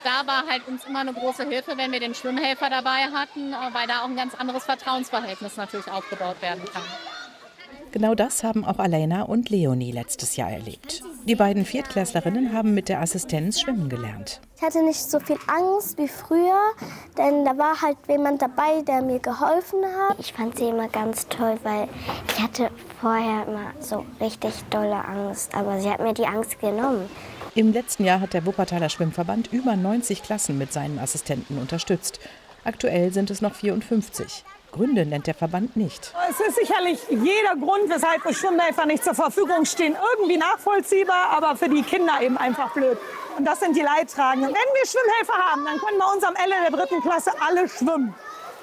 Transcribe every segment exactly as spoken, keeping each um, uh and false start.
Da war halt uns immer eine große Hilfe, wenn wir den Schwimmhelfer dabei hatten, äh, weil da auch ein ganz anderes Vertrauensverhältnis natürlich aufgebaut werden kann. Genau das haben auch Alena und Leonie letztes Jahr erlebt. Die beiden Viertklässlerinnen haben mit der Assistenz schwimmen gelernt. Ich hatte nicht so viel Angst wie früher, denn da war halt jemand dabei, der mir geholfen hat. Ich fand sie immer ganz toll, weil ich hatte vorher immer so richtig dolle Angst, aber sie hat mir die Angst genommen. Im letzten Jahr hat der Wuppertaler Schwimmverband über neunzig Klassen mit seinen Assistenten unterstützt. Aktuell sind es noch vierundfünfzig. Gründe nennt der Verband nicht. Es ist sicherlich jeder Grund, weshalb die Schwimmhelfer nicht zur Verfügung stehen, irgendwie nachvollziehbar, aber für die Kinder eben einfach blöd. Und das sind die Leidtragenden. Wenn wir Schwimmhelfer haben, dann können bei uns am Ende der dritten Klasse alle schwimmen.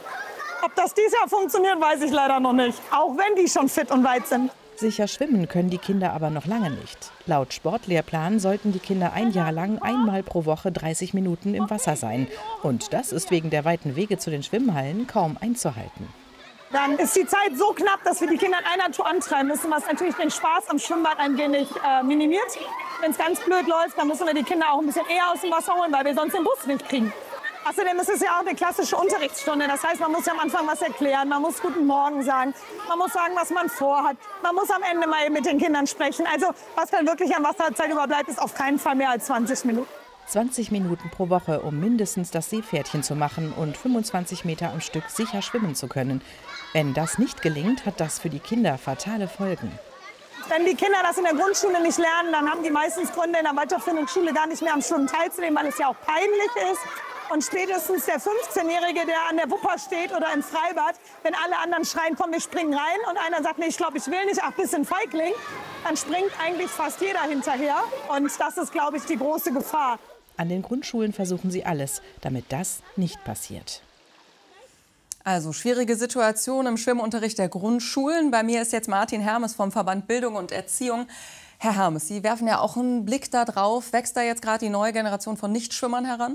Ob das dieses Jahr funktioniert, weiß ich leider noch nicht, auch wenn die schon fit und weit sind. Sicher schwimmen können die Kinder aber noch lange nicht. Laut Sportlehrplan sollten die Kinder ein Jahr lang einmal pro Woche dreißig Minuten im Wasser sein. Und das ist wegen der weiten Wege zu den Schwimmhallen kaum einzuhalten. Dann ist die Zeit so knapp, dass wir die Kinder in einer Tour antreiben müssen, was natürlich den Spaß am Schwimmbad ein wenig äh, minimiert. Wenn es ganz blöd läuft, dann müssen wir die Kinder auch ein bisschen eher aus dem Wasser holen, weil wir sonst den Bus nicht kriegen. Außerdem ist es ja auch eine klassische Unterrichtsstunde. Das heißt, man muss ja am Anfang was erklären, man muss Guten Morgen sagen, man muss sagen, was man vorhat. Man muss am Ende mal mit den Kindern sprechen. Also was dann wirklich an Wasserzeit überbleibt, ist auf keinen Fall mehr als zwanzig Minuten. zwanzig Minuten pro Woche, um mindestens das Seepferdchen zu machen und fünfundzwanzig Meter am Stück sicher schwimmen zu können. Wenn das nicht gelingt, hat das für die Kinder fatale Folgen. Wenn die Kinder das in der Grundschule nicht lernen, dann haben die meistens Gründe in der weiterführenden Schule gar nicht mehr am Schwimmen teilzunehmen, weil es ja auch peinlich ist. Und spätestens der fünfzehnjährige, der an der Wupper steht oder im Freibad, wenn alle anderen schreien, komm, wir springen rein und einer sagt, nee, ich glaube, ich will nicht, ach, bisschen Feigling, dann springt eigentlich fast jeder hinterher. Und das ist, glaube ich, die große Gefahr. An den Grundschulen versuchen sie alles, damit das nicht passiert. Also schwierige Situation im Schwimmunterricht der Grundschulen. Bei mir ist jetzt Martin Hermes vom Verband Bildung und Erziehung. Herr Hermes, Sie werfen ja auch einen Blick da drauf. Wächst da jetzt gerade die neue Generation von Nichtschwimmern heran?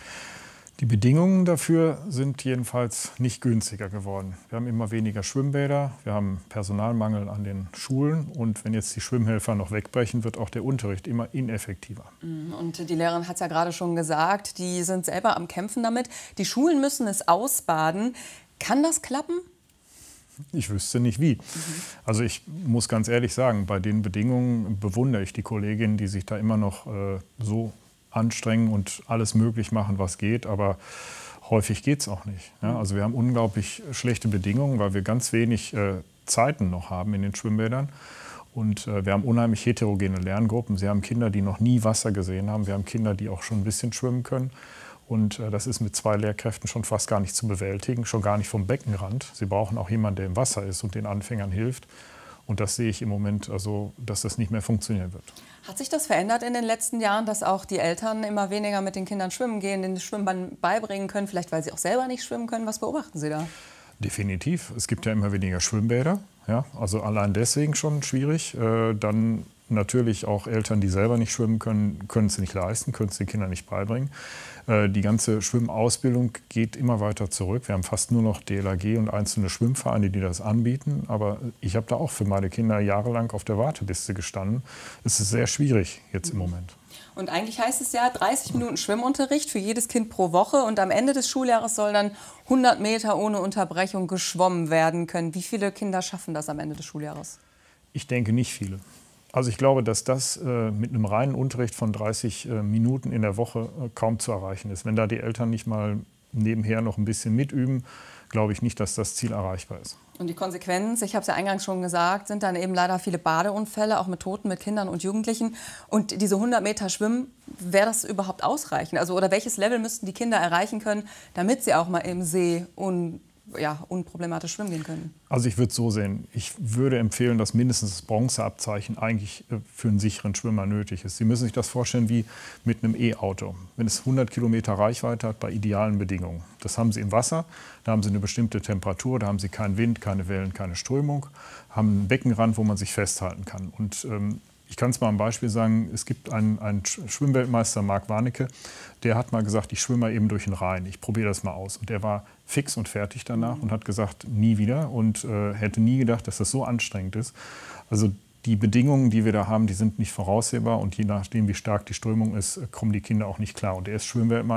Die Bedingungen dafür sind jedenfalls nicht günstiger geworden. Wir haben immer weniger Schwimmbäder, wir haben Personalmangel an den Schulen und wenn jetzt die Schwimmhelfer noch wegbrechen, wird auch der Unterricht immer ineffektiver. Und die Lehrerin hat es ja gerade schon gesagt, die sind selber am Kämpfen damit. Die Schulen müssen es ausbaden. Kann das klappen? Ich wüsste nicht wie. Mhm. Also ich muss ganz ehrlich sagen, bei den Bedingungen bewundere ich die Kolleginnen, die sich da immer noch äh, so anstrengen und alles möglich machen, was geht, aber häufig geht es auch nicht. Ja, also wir haben unglaublich schlechte Bedingungen, weil wir ganz wenig äh, Zeiten noch haben in den Schwimmbädern. Und äh, wir haben unheimlich heterogene Lerngruppen. Sie haben Kinder, die noch nie Wasser gesehen haben. Wir haben Kinder, die auch schon ein bisschen schwimmen können. Und äh, das ist mit zwei Lehrkräften schon fast gar nicht zu bewältigen, schon gar nicht vom Beckenrand. Sie brauchen auch jemanden, der im Wasser ist und den Anfängern hilft. Und das sehe ich im Moment, also, dass das nicht mehr funktionieren wird. Hat sich das verändert in den letzten Jahren, dass auch die Eltern immer weniger mit den Kindern schwimmen gehen, den Schwimmbad beibringen können, vielleicht weil sie auch selber nicht schwimmen können? Was beobachten Sie da? Definitiv. Es gibt ja immer weniger Schwimmbäder. Ja? Also allein deswegen schon schwierig. Äh, dann natürlich auch Eltern, die selber nicht schwimmen können, können es nicht leisten, können es den Kindern nicht beibringen. Äh, die ganze Schwimmausbildung geht immer weiter zurück. Wir haben fast nur noch D L R G und einzelne Schwimmvereine, die das anbieten. Aber ich habe da auch für meine Kinder jahrelang auf der Warteliste gestanden. Es ist sehr schwierig jetzt im Moment. Und eigentlich heißt es ja dreißig Minuten Schwimmunterricht für jedes Kind pro Woche. Und am Ende des Schuljahres soll dann hundert Meter ohne Unterbrechung geschwommen werden können. Wie viele Kinder schaffen das am Ende des Schuljahres? Ich denke nicht viele. Also ich glaube, dass das äh, mit einem reinen Unterricht von dreißig äh, Minuten in der Woche äh, kaum zu erreichen ist. Wenn da die Eltern nicht mal nebenher noch ein bisschen mitüben, glaube ich nicht, dass das Ziel erreichbar ist. Und die Konsequenz, ich habe es ja eingangs schon gesagt, sind dann eben leider viele Badeunfälle, auch mit Toten, mit Kindern und Jugendlichen. Und diese hundert Meter Schwimmen, wäre das überhaupt ausreichend? Also, oder welches Level müssten die Kinder erreichen können, damit sie auch mal im See un ja, unproblematisch schwimmen gehen können? Also ich würde es so sehen. Ich würde empfehlen, dass mindestens das Bronzeabzeichen eigentlich für einen sicheren Schwimmer nötig ist. Sie müssen sich das vorstellen wie mit einem E-Auto. Wenn es hundert Kilometer Reichweite hat bei idealen Bedingungen. Das haben Sie im Wasser, da haben Sie eine bestimmte Temperatur, da haben Sie keinen Wind, keine Wellen, keine Strömung, haben einen Beckenrand, wo man sich festhalten kann. Und ähm, ich kann es mal am Beispiel sagen, es gibt einen, einen Schwimmweltmeister, Marc Warnecke, der hat mal gesagt, ich schwimme mal eben durch den Rhein, ich probiere das mal aus. Und der war fix und fertig danach und hat gesagt, nie wieder und äh, hätte nie gedacht, dass das so anstrengend ist. Also die Bedingungen, die wir da haben, die sind nicht voraussehbar. Und je nachdem, wie stark die Strömung ist, kommen die Kinder auch nicht klar. Und er ist Schwimmweltmeister.